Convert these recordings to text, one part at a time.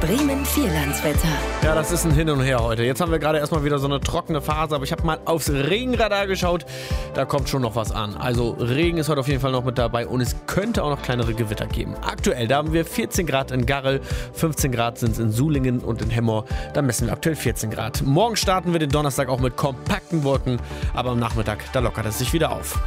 Bremen Vierlandswetter. Ja, das ist ein Hin und Her heute. Jetzt haben wir gerade erstmal wieder so eine trockene Phase, aber ich habe mal aufs Regenradar geschaut. Da kommt schon noch was an. Also Regen ist heute auf jeden Fall noch mit dabei und es könnte auch noch kleinere Gewitter geben. Aktuell, da haben wir 14 Grad in Garrel, 15 Grad sind es in Sulingen und in Hemmoor. Da messen wir aktuell 14 Grad. Morgen starten wir den Donnerstag auch mit kompakten Wolken, aber am Nachmittag, da lockert es sich wieder auf.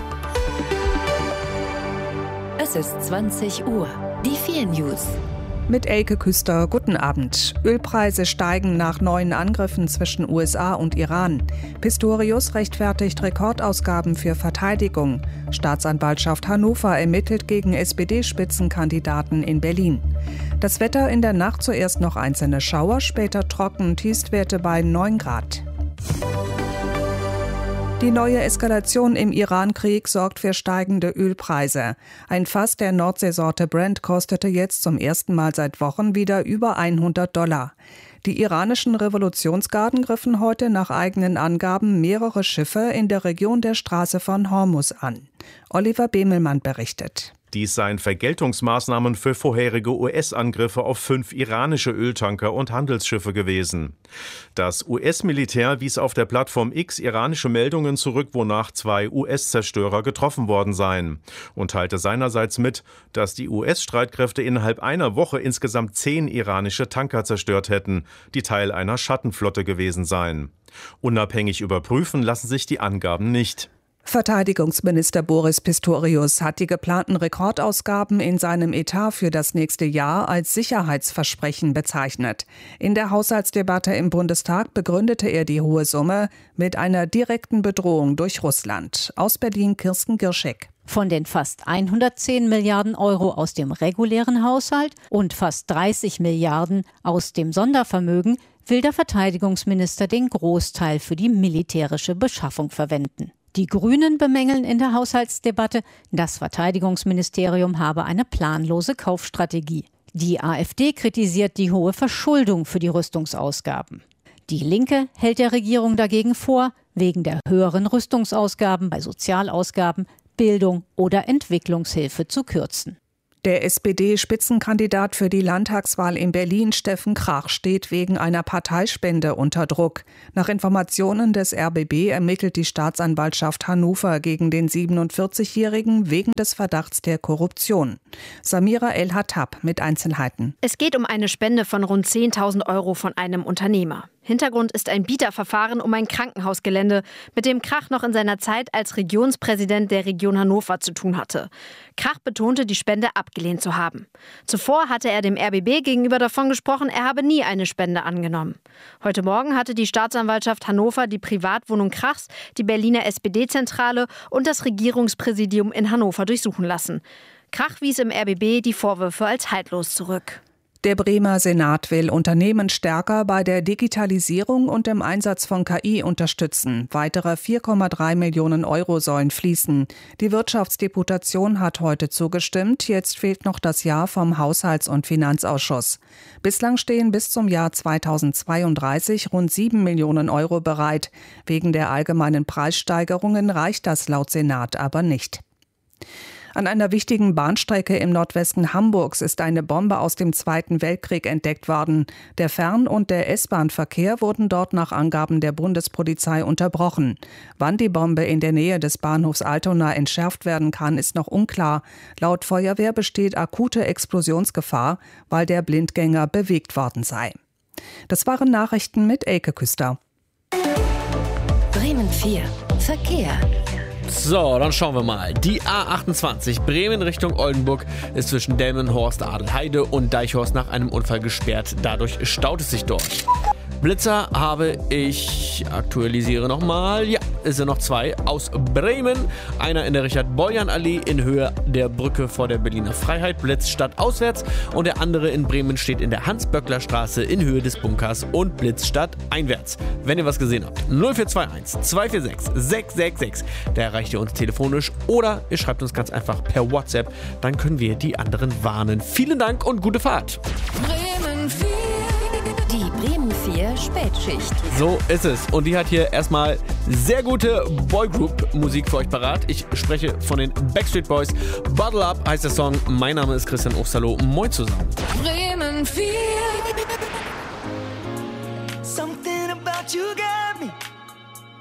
Es ist 20 Uhr. Die 4 News. Mit Elke Küster, guten Abend. Ölpreise steigen nach neuen Angriffen zwischen USA und Iran. Pistorius rechtfertigt Rekordausgaben für Verteidigung. Staatsanwaltschaft Hannover ermittelt gegen SPD-Spitzenkandidaten in Berlin. Das Wetter in der Nacht zuerst noch einzelne Schauer, später trocken, Tiefstwerte bei 9 Grad. Die neue Eskalation im Iran-Krieg sorgt für steigende Ölpreise. Ein Fass der Nordseesorte Brent kostete jetzt zum ersten Mal seit Wochen wieder über $100. Die iranischen Revolutionsgarden griffen heute nach eigenen Angaben mehrere Schiffe in der Region der Straße von Hormuz an. Oliver Bemelmann berichtet. Dies seien Vergeltungsmaßnahmen für vorherige US-Angriffe auf 5 iranische Öltanker und Handelsschiffe gewesen. Das US-Militär wies auf der Plattform X iranische Meldungen zurück, wonach 2 US-Zerstörer getroffen worden seien, und teilte seinerseits mit, dass die US-Streitkräfte innerhalb einer Woche insgesamt 10 iranische Tanker zerstört hätten, die Teil einer Schattenflotte gewesen seien. Unabhängig überprüfen lassen sich die Angaben nicht. Verteidigungsminister Boris Pistorius hat die geplanten Rekordausgaben in seinem Etat für das nächste Jahr als Sicherheitsversprechen bezeichnet. In der Haushaltsdebatte im Bundestag begründete er die hohe Summe mit einer direkten Bedrohung durch Russland. Aus Berlin Kirsten Girschek. Von den fast 110 Milliarden Euro aus dem regulären Haushalt und fast 30 Milliarden aus dem Sondervermögen will der Verteidigungsminister den Großteil für die militärische Beschaffung verwenden. Die Grünen bemängeln in der Haushaltsdebatte, das Verteidigungsministerium habe eine planlose Kaufstrategie. Die AfD kritisiert die hohe Verschuldung für die Rüstungsausgaben. Die Linke hält der Regierung dagegen vor, wegen der höheren Rüstungsausgaben bei Sozialausgaben, Bildung oder Entwicklungshilfe zu kürzen. Der SPD-Spitzenkandidat für die Landtagswahl in Berlin, Steffen Krach, steht wegen einer Parteispende unter Druck. Nach Informationen des RBB ermittelt die Staatsanwaltschaft Hannover gegen den 47-Jährigen wegen des Verdachts der Korruption. Samira El-Hattab mit Einzelheiten. Es geht um eine Spende von rund 10.000 Euro von einem Unternehmer. Hintergrund ist ein Bieterverfahren um ein Krankenhausgelände, mit dem Krach noch in seiner Zeit als Regionspräsident der Region Hannover zu tun hatte. Krach betonte, die Spende abgelehnt zu haben. Zuvor hatte er dem RBB gegenüber davon gesprochen, er habe nie eine Spende angenommen. Heute Morgen hatte die Staatsanwaltschaft Hannover die Privatwohnung Krachs, die Berliner SPD-Zentrale und das Regierungspräsidium in Hannover durchsuchen lassen. Krach wies im RBB die Vorwürfe als haltlos zurück. Der Bremer Senat will Unternehmen stärker bei der Digitalisierung und dem Einsatz von KI unterstützen. Weitere 4,3 Millionen Euro sollen fließen. Die Wirtschaftsdeputation hat heute zugestimmt. Jetzt fehlt noch das Ja vom Haushalts- und Finanzausschuss. Bislang stehen bis zum Jahr 2032 rund 7 Millionen Euro bereit. Wegen der allgemeinen Preissteigerungen reicht das laut Senat aber nicht. An einer wichtigen Bahnstrecke im Nordwesten Hamburgs ist eine Bombe aus dem Zweiten Weltkrieg entdeckt worden. Der Fern- und der S-Bahn-Verkehr wurden dort nach Angaben der Bundespolizei unterbrochen. Wann die Bombe in der Nähe des Bahnhofs Altona entschärft werden kann, ist noch unklar. Laut Feuerwehr besteht akute Explosionsgefahr, weil der Blindgänger bewegt worden sei. Das waren Nachrichten mit Elke Küster. Bremen 4 Verkehr. So, dann schauen wir mal. Die A28 Bremen Richtung Oldenburg ist zwischen Delmenhorst, Adelheide und Deichhorst nach einem Unfall gesperrt. Dadurch staut es sich dort. Blitzer habe ich, aktualisiere nochmal, ja, es sind noch 2 aus Bremen. Einer in der Richard-Boljan-Allee in Höhe der Brücke vor der Berliner Freiheit, Blitz stadtauswärts, und der andere in Bremen steht in der Hans-Böckler-Straße in Höhe des Bunkers und Blitz stadteinwärts. Wenn ihr was gesehen habt, 0421 246 666, da erreicht ihr uns telefonisch oder ihr schreibt uns ganz einfach per WhatsApp, dann können wir die anderen warnen. Vielen Dank und gute Fahrt. Bremen 4. Die Bremen 4 Spätschicht. So ist es. Und die hat hier erstmal sehr gute Boygroup-Musik für euch parat. Ich spreche von den Backstreet Boys. Bottle Up heißt der Song. Mein Name ist Christian Osterloh. Moin zusammen. Bremen 4. Something about you, girl.